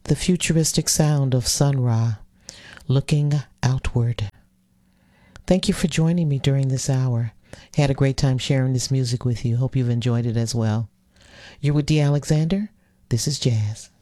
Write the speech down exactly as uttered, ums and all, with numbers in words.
the futuristic sound of Sun Ra, Looking Outward. Thank you for joining me during this hour. Had a great time sharing this music with you. Hope you've enjoyed it as well. You're with D. Alexander. This is Jazz.